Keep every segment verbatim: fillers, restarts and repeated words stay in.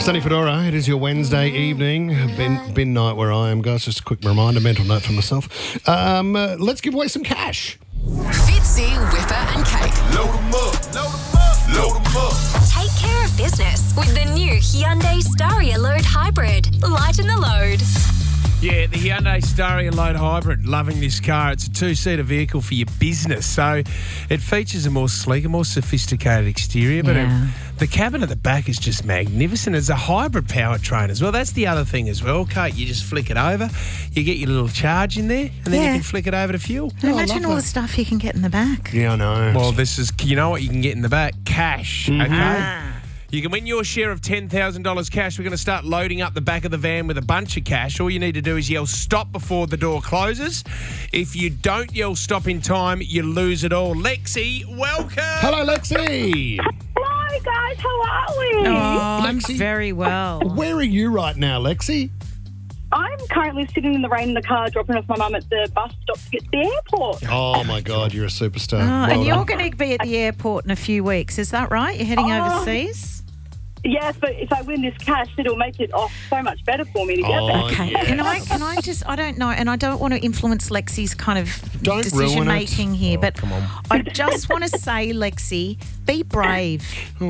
Sunny Fedora, it is your Wednesday evening, bin, bin night where I am, guys. Just a quick reminder, mental note for myself. Um, uh, let's give away some cash. Fitzy, Whipper and Kate. Load 'em up, load 'em up, load 'em up. Take care of business with the new Hyundai Staria Load Hybrid. Lighten the load. Yeah, the Hyundai Staria Load Hybrid. Loving this car. It's a two-seater vehicle for your business. So it features a more sleeker, more sophisticated exterior, but Yeah. it, the cabin at the back is just magnificent. It's a hybrid powertrain as well. That's the other thing as well, Kate. You just flick it over, you get your little charge in there, and then Yeah. you can flick it over to fuel. And Oh, I imagine love all the that. stuff you can get in the back. Yeah, I know. Well, this is, you know what you can get in the back? Cash, okay? Ah. You can win your share of ten thousand dollars cash. We're going to start loading up the back of the van with a bunch of cash. All you need to do is yell stop before the door closes. If you don't yell stop in time, you lose it all. Lexi, welcome. Hello, Lexi. Hi guys, how are we? Oh, I'm Lexi. very well. Where are you right now, Lexi? I'm currently sitting in the rain in the car, dropping off my mum at the bus stop to get to the airport. Oh, my God, you're a superstar. Oh, Well and you're done. going to be at the airport in a few weeks. Is that right? You're heading Oh. overseas? Yes, but if I win this cash, it'll make it off so much better for me to get Oh, there. Okay. yes. Can I? Can I just? I don't know, and I don't want to influence Lexi's kind of Don't decision ruin it. making here, but come on. I just want to say, Lexi, be brave.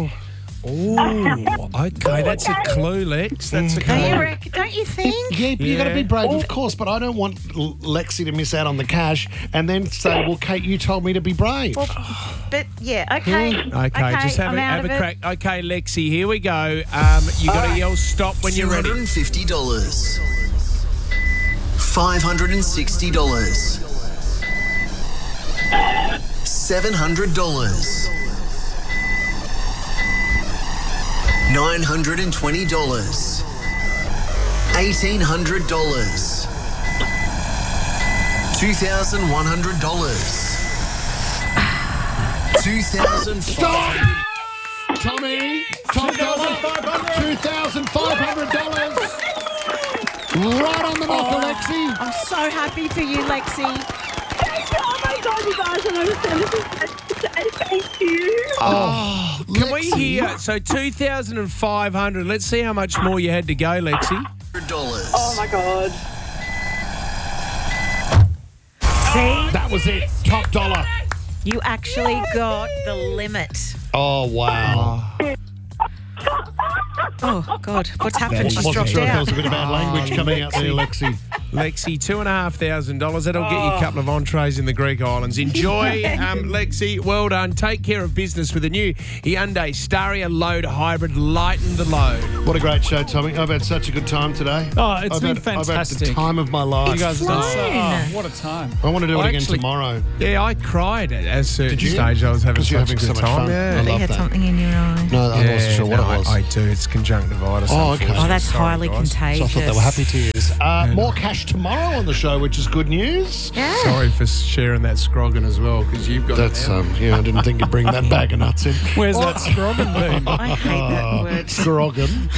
Oh, okay. That's a clue, Lex. That's a Don't you clue. reckon? Don't you think? Yeah, you got to be Yeah. brave, of course, but I don't want L- Lexi to miss out on the cash and then say, well, Kate, you told me to be brave. But yeah, okay. Okay, just have I'm a, out have of a it. crack. Okay, Lexi, here we go. Um, you got to yell stop when you're two ready. hundred fifty dollars. five hundred sixty dollars. seven hundred dollars. nine hundred twenty dollars. eighteen hundred dollars. two thousand one hundred dollars. two thousand five hundred dollars. Tommy, top dollar, two thousand five hundred dollars. Right on the knocker, Lexi. I'm so happy for you, Lexi. Oh my God, you guys, I understand this is such a day. Thank you. Oh, Can we hear? So two thousand five hundred. Let's see how much more you had to go, Lexi. dollars. Oh my God. See, That was it. Top dollar. you actually got the limit. Oh, wow. Oh God, what's happened? She's Wasn't dropped sure if there out. was a bit of bad language coming out there, Lexi. Lexi, two and a half thousand dollars. That'll get you a couple of entrees in the Greek islands. Enjoy, um, Lexi. Well done. Take care of business with a new Hyundai Staria Load Hybrid. Lighten the load. What a great show, Tommy. I've had such a good time today. Oh, it's I've been had, I've had the fantastic. time of my life. You guys have done so. Fine. Oh, what a time. I want to do it I again actually- tomorrow. Yeah, I cried at a certain Did you? stage. I was having 'Cause such you're a having good so much time. fun. Yeah. I You love had that. something in your eye. No, I wasn't sure what no, it was. I, I do. It's conjunctivitis. Oh, okay. Oh, that's Sorry, highly guys. contagious. So I thought they were happy tears. Uh, more cash tomorrow on the show, which is good news. Yeah. Sorry for sharing that scroggin as well, because you've got That's it now. um, yeah. I didn't think you'd bring that bag of nuts in. Where's that scroggin been? I hate that word. Scroggin.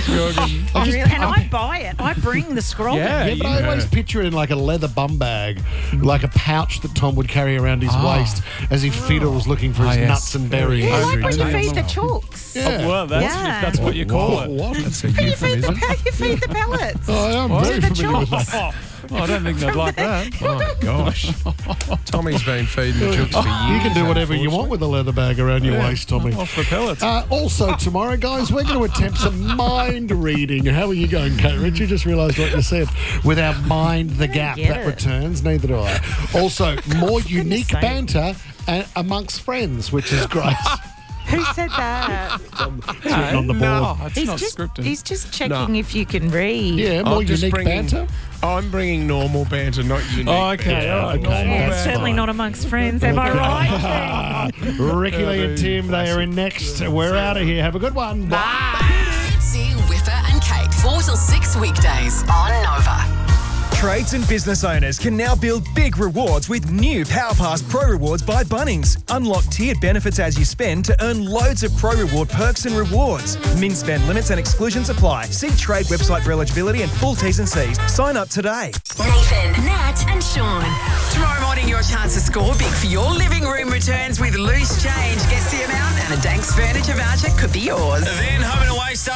I really- and I buy it. I bring the scroll. Yeah. Yeah, but I always picture it in like a leather bum bag, like a pouch that Tom would carry around his waist as he fiddles looking for his Ah, yes. nuts and berries. Yeah, like when you Every feed the time. chooks. Yeah. Well, that's, Yeah. if that's what you call it. What? That's a You feed the euphemism. pe- you feed the pellets. Oh, I am What? very To the familiar with chooks. that. Oh, I don't think they'd like that. Oh, gosh. Tommy's been feeding the jooks for years. You can do whatever you want with a leather bag around your waist, Tommy. Off the pellets. Uh, also, tomorrow, guys, we're going to attempt some mind reading. How are you going, Kate Rich? You just realised what you said. With our Mind the Gap get that it. returns. Neither do I. Also, more unique sake. banter uh, amongst friends, which is great. Who said that? Sitting on the board. No, it's He's not just, scripted. he's just checking No. if you can read. Yeah, more I'm just unique bringing, banter. I'm bringing normal banter, not unique Oh, okay, banter. all right, Okay, normal Yeah, that's certainly fine. not amongst friends, am I right? Ricky Lee and Tim, they are in next. We're out of here. Have a good one. Bye. Fitzy, Whipper and Kate. four till six weekdays on Nova. Trades and business owners can now build big rewards with new PowerPass Pro Rewards by Bunnings. Unlock tiered benefits as you spend to earn loads of Pro Reward perks and rewards. Min spend limits and exclusions apply. See Trade website for eligibility and full T's and C's. Sign up today. Nathan, Nat and Sean. Tomorrow morning, your chance to score big for your living room returns with loose change. Guess the amount and a Danks Furniture voucher could be yours. Then home and away start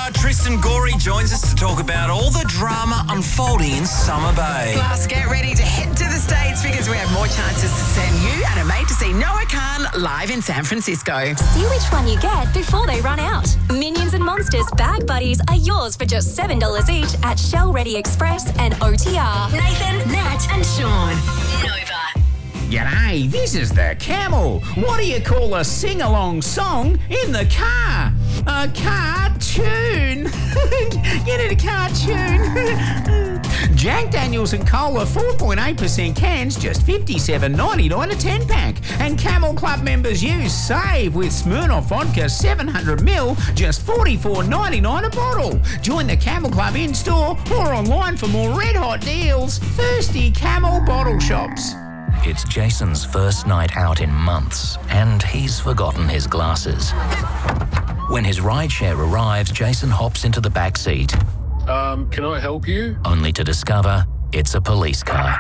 star Tristan Gorey joins us to talk about all the drama unfolding in Summer Bay. Plus, get ready to head to the States because we have more chances to send you and a mate to see Noah Khan live in San Francisco. See which one you get before they run out. Minions and Monsters Bag Buddies are yours for just seven dollars each at Shell Ready Express and O T R. Nathan, Nat and Sean. Nova. G'day, this is the Camel. What do you call a sing-along song in the car? A cartoon. Get it, a cartoon. Jack Daniels and Cola four point eight percent cans, just fifty-seven ninety-nine a ten pack. And Camel Club members use Save with Smirnoff Vodka seven hundred milliliters, just forty-four ninety-nine a bottle. Join the Camel Club in-store or online for more red-hot deals. Thirsty Camel Bottle Shops. It's Jason's first night out in months, and he's forgotten his glasses. When his rideshare arrives, Jason hops into the back seat. Um, can I help you? Only to discover it's a police car.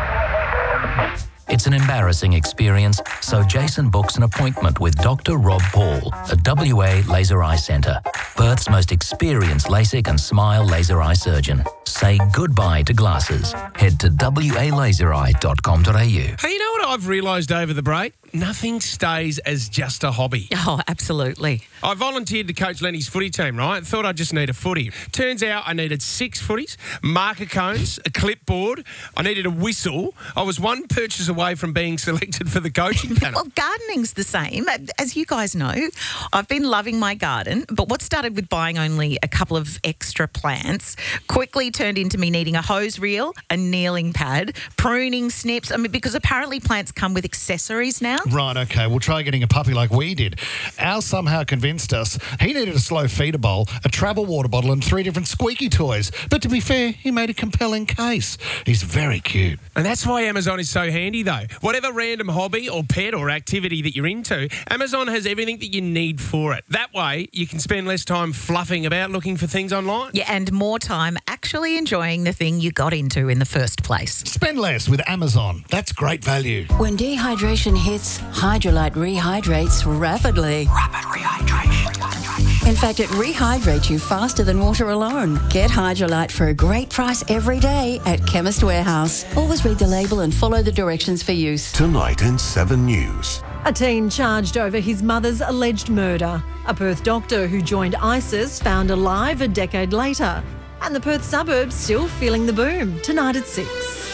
It's an embarrassing experience, so Jason books an appointment with Doctor Rob Paul at W A Laser Eye Centre, Perth's most experienced LASIK and SMILE laser eye surgeon. Say goodbye to glasses. Head to w a laser eye dot com dot a u. Hey, you know what I've realised over the break? Nothing stays as just a hobby. Oh, absolutely. I volunteered to coach Lenny's footy team, right? Thought I just need a footy. Turns out I needed six footies, marker cones, a clipboard. I needed a whistle. I was one purchase away from being selected for the coaching panel. Well, gardening's the same. As you guys know, I've been loving my garden, but what started with buying only a couple of extra plants quickly turned into me needing a hose reel, a kneeling pad, pruning snips. I mean, because apparently plants come with accessories now. Right, okay. We'll try getting a puppy like we did. Al somehow convinced us he needed a slow feeder bowl, a travel water bottle and three different squeaky toys. But to be fair, he made a compelling case. He's very cute. And that's why Amazon is so handy, though. Whatever random hobby or pet or activity that you're into, Amazon has everything that you need for it. That way, you can spend less time fluffing about looking for things online. Yeah, and more time actually enjoying the thing you got into in the first place. Spend less with Amazon. That's great value. When dehydration hits, Hydrolite rehydrates rapidly. Rapid rehydration. In fact, it rehydrates you faster than water alone. Get Hydrolite for a great price every day at Chemist Warehouse. Always read the label and follow the directions for use. Tonight in Seven News. A teen charged over his mother's alleged murder. A Perth doctor who joined ISIS found alive a decade later. And the Perth suburbs still feeling the boom. Tonight at six.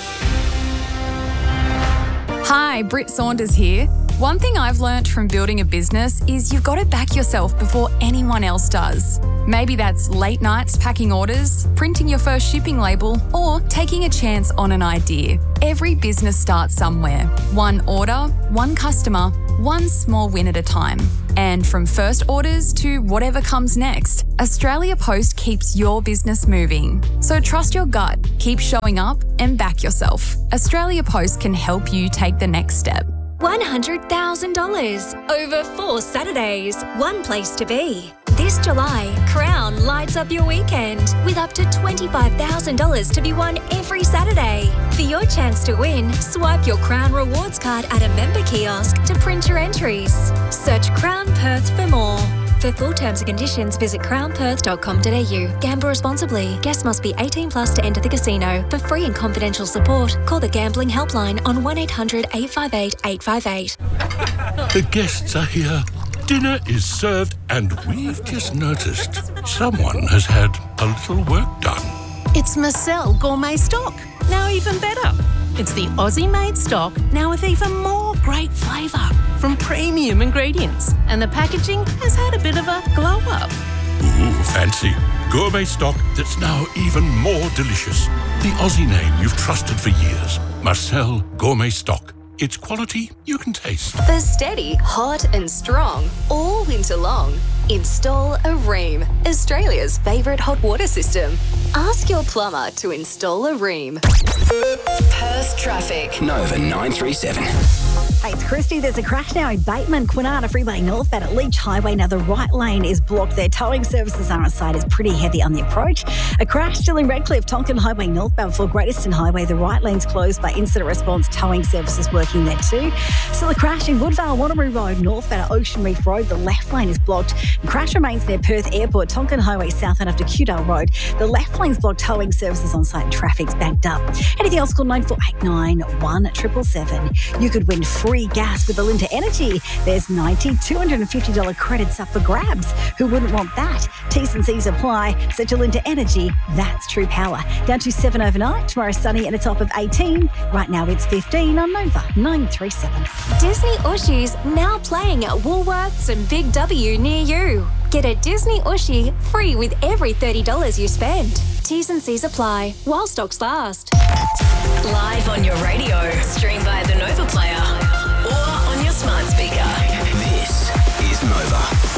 Hi, Britt Saunders here. One thing I've learnt from building a business is you've got to back yourself before anyone else does. Maybe that's late nights packing orders, printing your first shipping label, or taking a chance on an idea. Every business starts somewhere. One order, one customer, one small win at a time. And from first orders to whatever comes next, Australia Post keeps your business moving. So trust your gut, keep showing up and back yourself. Australia Post can help you take the next step. one hundred thousand dollars over four Saturdays. One place to be. This July, Crown lights up your weekend with up to twenty-five thousand dollars to be won every Saturday. For your chance to win, swipe your Crown Rewards card at a member kiosk to print your entries. Search Crown Perth for more. For full terms and conditions, visit crown perth dot com dot a u. Gamble responsibly. Guests must be eighteen plus to enter the casino. For free and confidential support, call the Gambling Helpline on one eight hundred eight five eight eight five eight. The guests are here. Dinner is served, and we've just noticed someone has had a little work done. It's Marcel Gourmet Stock. Now even better. It's the Aussie-made stock, now with even more great flavour from premium ingredients. And the packaging has had a bit of a glow-up. Ooh, fancy. Gourmet stock that's now even more delicious. The Aussie name you've trusted for years. Marcel Gourmet Stock. It's quality you can taste. For steady, hot and strong, all winter long, install a Ream, Australia's favourite hot water system. Ask your plumber to install a Ream. Perth traffic. Nova nine three seven. Hey, it's Christy. There's a crash now in Bateman, Kwinana Freeway northbound at Leach Highway. Now the right lane is blocked there. Towing services are on site. It's pretty heavy on the approach. A crash still in Redcliffe, Tonkin Highway northbound for Great Eastern Highway. The right lane's closed by incident response. Towing services working there too. Still a crash in Woodvale, Wanneroo Road northbound at Ocean Reef Road. The left lane is blocked. And crash remains near Perth Airport, Tonkin Highway southbound after Cudale Road. The left lane's blocked. Towing services on site and traffic's backed up. Anything else, call nine four eight nine, one seven seven seven. You could win free gas with Alinta Energy. There's ninety, two hundred fifty dollars credits up for grabs. Who wouldn't want that? T's and C's apply. Search Alinta Energy. That's true power. Down to seven overnight. Tomorrow sunny and a top of eighteen. Right now it's fifteen on Nova nine three seven. Disney Ushies now playing at Woolworths and Big W near you. Get a Disney Ushie free with every thirty dollars you spend. T's and C's apply while stocks last. Live on your radio, stream via the Nova Player or on your smart speaker. This is Nova.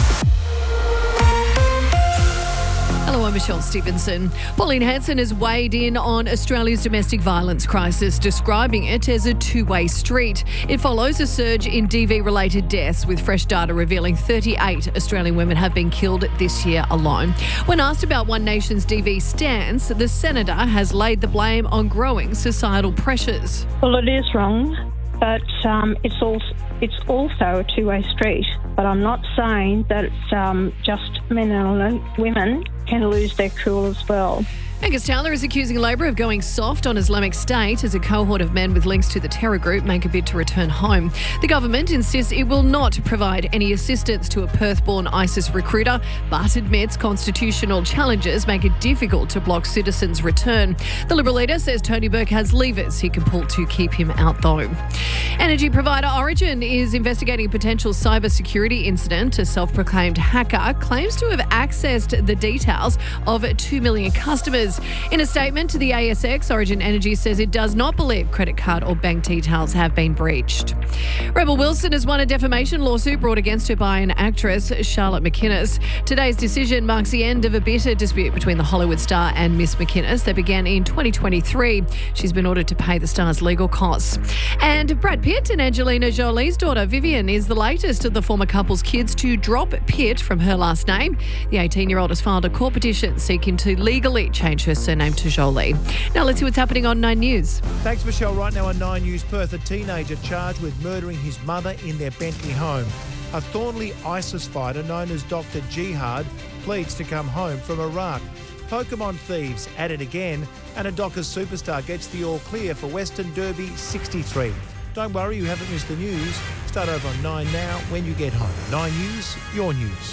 Hello, I'm Michelle Stevenson. Pauline Hanson has weighed in on Australia's domestic violence crisis, describing it as a two-way street. It follows a surge in D V-related deaths, with fresh data revealing thirty-eight Australian women have been killed this year alone. When asked about One Nation's D V stance, the senator has laid the blame on growing societal pressures. Well, it is wrong, but um, it's also it's also a two-way street. But I'm not saying that it's um, just men and women can lose their cool as well. Angus Taylor is accusing Labor of going soft on Islamic State as a cohort of men with links to the terror group make a bid to return home. The government insists it will not provide any assistance to a Perth-born ISIS recruiter, but admits constitutional challenges make it difficult to block citizens' return. The Liberal leader says Tony Burke has levers he can pull to keep him out, though. Energy provider Origin is investigating a potential cybersecurity incident. A self-proclaimed hacker claims to have accessed the details of two million customers. In a statement to the A S X, Origin Energy says it does not believe credit card or bank details have been breached. Rebel Wilson has won a defamation lawsuit brought against her by an actress, Charlotte McInnes. Today's decision marks the end of a bitter dispute between the Hollywood star and Miss McInnes that began in twenty twenty-three. She's been ordered to pay the star's legal costs. And Brad Pitt and Angelina Jolie's daughter, Vivian, is the latest of the former couple's kids to drop Pitt from her last name. The eighteen-year-old has filed a court petition seeking to legally change her surname to Jolie. Now let's see what's happening on Nine News. Thanks, Michelle. Right now on Nine News, Perth, a teenager charged with murdering his mother in their Bentley home. A Thornley ISIS fighter known as Doctor Jihad pleads to come home from Iraq. Pokemon thieves at it again, and a Dockers superstar gets the all clear for Western Derby sixty-three. Don't worry, you haven't missed the news. Start over on Nine now when you get home. Nine News, your news.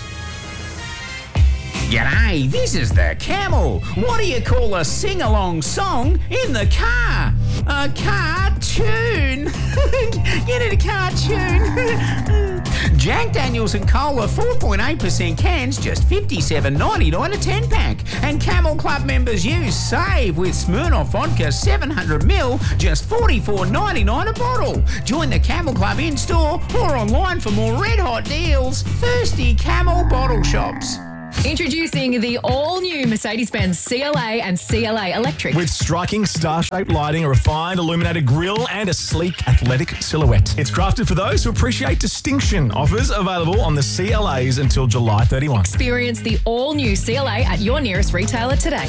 G'day, this is the Camel. What do you call a sing-along song in the car? A cartoon. Get it, a cartoon. Jack Daniels and Cola four point eight percent cans, just fifty-seven ninety-nine a ten pack. And Camel Club members use save with Smirnoff Vodka seven hundred mil, just forty-four ninety-nine a bottle. Join the Camel Club in-store or online for more red-hot deals. Thirsty Camel Bottle Shops. Introducing the all-new Mercedes-Benz C L A and C L A Electric. With striking star-shaped lighting, a refined illuminated grille and a sleek athletic silhouette. It's crafted for those who appreciate distinction. Offers available on the C L As until July thirty-first. Experience the all-new C L A at your nearest retailer today.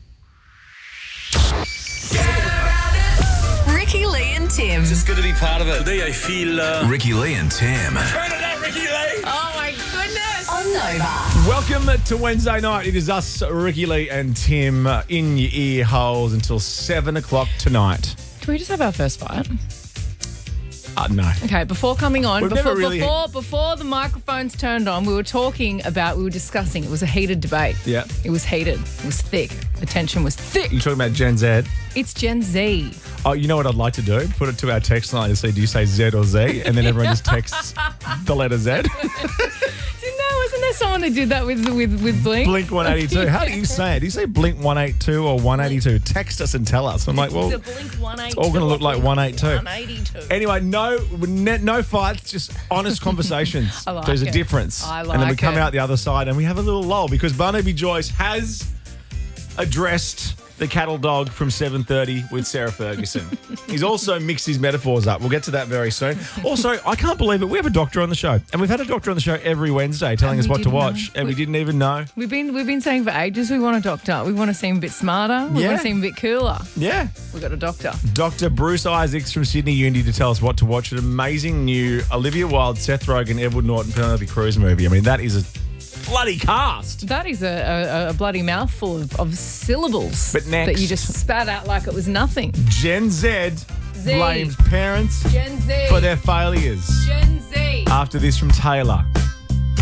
Ricky Lee and Tim. It's good to be part of it. Today I feel... Uh... Ricky Lee and Tim. Turn it up, Ricky Lee! Oh my goodness! On Nova. Welcome to Wednesday night. It is us, Ricky Lee and Tim, uh, in your ear holes until seven o'clock tonight. Can we just have our first fight? Uh, no. Okay, before coming on, We've before, never really- before before the microphones turned on, we were talking about, we were discussing, it was a heated debate. Yeah. It was heated. It was thick. The tension was thick. You're talking about Gen Z? It's Gen Z. Oh, you know what I'd like to do? Put it to our text line and say, do you say Z or Z? And then everyone just texts the letter Z. No, wasn't there someone that did that with with, with Blink? Blink one eighty-two. How do you say it? Do you say Blink one eighty-two or one eighty-two? Text us and tell us. I'm like, well, It's a Blink one eighty-two. it's all going to look like one eighty-two. one eighty-two. Anyway, no ne- no fights, just honest conversations. I like There's a it. difference. I And then we like come it. out the other side and we have a little lull because Barnaby Joyce has addressed the cattle dog from seven thirty with Sarah Ferguson. He's also mixed his metaphors up. We'll get to that very soon. Also, I can't believe it. We have a doctor on the show. And we've had a doctor on the show every Wednesday telling And us we what to didn't watch. know. And we didn't even know. We've been we've been saying for ages we want a doctor. We want to seem a bit smarter. We Yeah. want to seem a bit cooler. Yeah. We've got a doctor. Doctor Bruce Isaacs from Sydney Uni to tell us what to watch. An amazing new Olivia Wilde, Seth Rogen, Edward Norton, Penelope Cruz movie. I mean, that is a bloody cast. That is a, a, a bloody mouthful of, of syllables But next- that you just spat out like it was nothing. Gen Z, Z. blames parents Gen Z. for their failures. Gen Z. After this from Taylor.